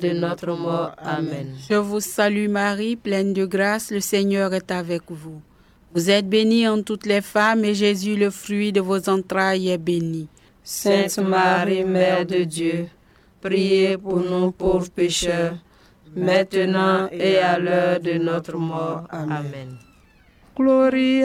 de notre mort. Amen. Je vous salue Marie, pleine de grâce, le Seigneur est avec vous. Vous êtes bénie en toutes les femmes et Jésus, le fruit de vos entrailles, est béni. Sainte Marie, Mère de Dieu, priez pour nous pauvres pécheurs, maintenant et à l'heure de notre mort. Amen. Gloria